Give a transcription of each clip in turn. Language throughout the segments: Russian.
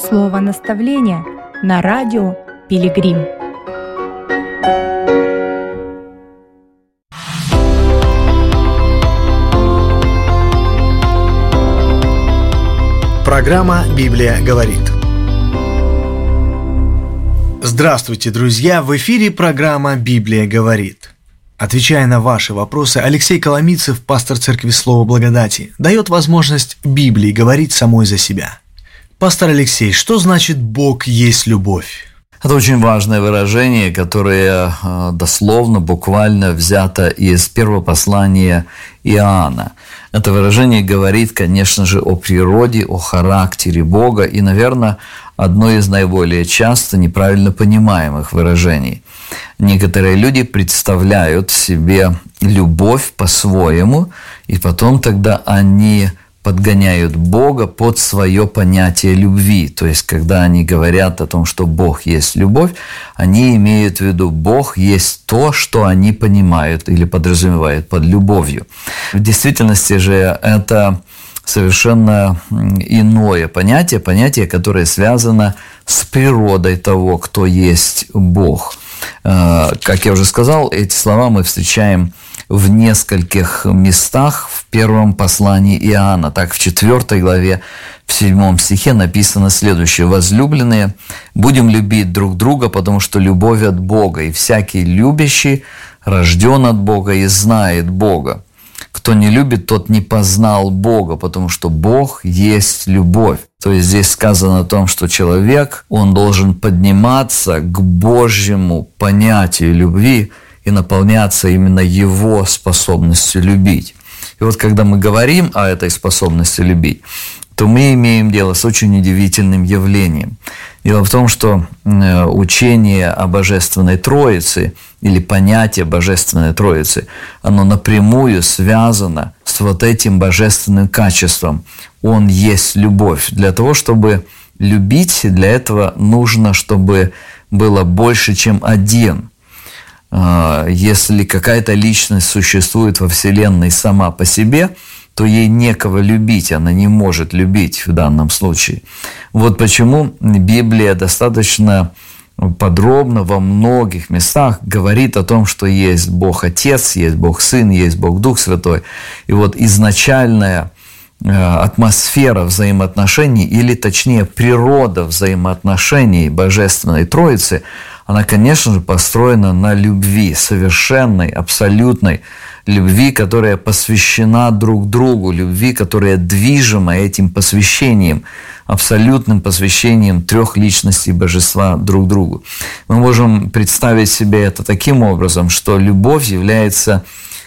Слово наставления на радио Пилигрим. Программа «Библия говорит». Здравствуйте, друзья! В эфире программа «Библия говорит». Отвечая на ваши вопросы, Алексей Коломийцев, пастор Церкви Слова Благодати, дает возможность Библии говорить самой за себя. Пастор Алексей, что значит «Бог есть любовь»? Это очень важное выражение, которое дословно, буквально взято из первого послания Иоанна. Это выражение говорит, конечно же, о природе, о характере Бога и, наверное, одно из наиболее часто неправильно понимаемых выражений. Некоторые люди представляют себе любовь по-своему, и потом тогда они подгоняют Бога под свое понятие любви. То есть, когда они говорят о том, что Бог есть любовь, они имеют в виду, Бог есть то, что они понимают или подразумевают под любовью. В действительности же это совершенно иное понятие, которое связано с природой того, кто есть Бог. Как я уже сказал, эти слова мы встречаем в нескольких местах в первом послании Иоанна. Так, в 4 главе, в 7 стихе написано следующее: «Возлюбленные, будем любить друг друга, потому что любовь от Бога, и всякий любящий рожден от Бога и знает Бога. Кто не любит, тот не познал Бога, потому что Бог есть любовь». То есть здесь сказано о том, что человек, он должен подниматься к Божьему понятию любви и наполняться именно его способностью любить. И вот когда мы говорим о этой способности любить, то мы имеем дело с очень удивительным явлением. Дело в том, что учение о Божественной Троице или понятие Божественной Троицы, оно напрямую связано с вот этим божественным качеством. Он есть любовь. Для того, чтобы любить, для этого нужно, чтобы было больше, чем один. Если какая-то личность существует во Вселенной сама по себе, то ей некого любить, она не может любить в данном случае. Вот почему Библия достаточно подробно во многих местах говорит о том, что есть Бог Отец, есть Бог Сын, есть Бог Дух Святой. И вот изначальная атмосфера взаимоотношений, или точнее природа взаимоотношений Божественной Троицы, она, конечно же, построена на любви, совершенной, абсолютной любви, которая посвящена друг другу, любви, которая движима этим посвящением, абсолютным посвящением трех личностей Божества друг другу. Мы можем представить себе это таким образом, что любовь является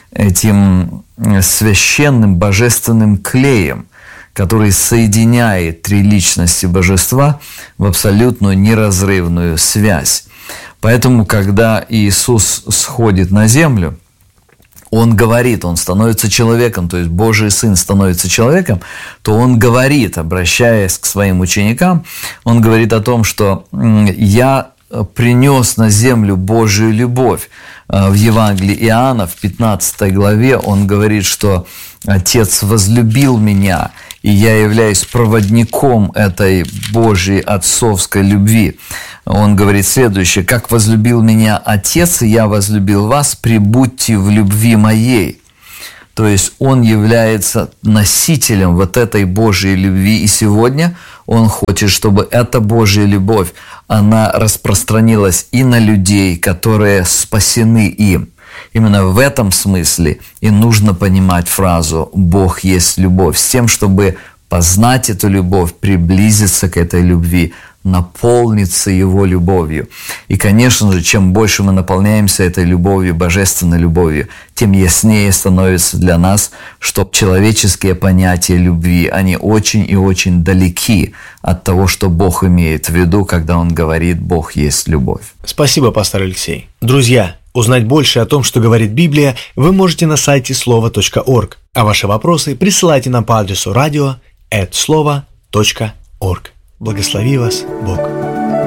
этим священным божественным клеем, который соединяет три личности Божества в абсолютную неразрывную связь. Поэтому, когда Иисус сходит на землю, Он говорит, Он становится человеком, то есть Божий Сын становится человеком, то Он говорит, обращаясь к своим ученикам, Он говорит о том, что «Я принес на землю Божию любовь». В Евангелии Иоанна, в 15 главе, Он говорит, что «Отец возлюбил меня, и я являюсь проводником этой Божьей отцовской любви». Он говорит следующее: «Как возлюбил меня Отец, и я возлюбил вас, пребудьте в любви моей». То есть Он является носителем вот этой Божьей любви, и сегодня Он хочет, чтобы эта Божья любовь, она распространилась и на людей, которые спасены им. Именно в этом смысле и нужно понимать фразу «Бог есть любовь», с тем, чтобы познать эту любовь, приблизиться к этой любви, наполниться Его любовью. И, конечно же, чем больше мы наполняемся этой любовью, божественной любовью, тем яснее становится для нас, что человеческие понятия любви, они очень и очень далеки от того, что Бог имеет в виду, когда Он говорит «Бог есть любовь». Спасибо, пастор Алексей. Друзья, узнать больше о том, что говорит Библия, вы можете на сайте slova.org, а ваши вопросы присылайте нам по адресу radio@slova.org. Благослови вас Бог.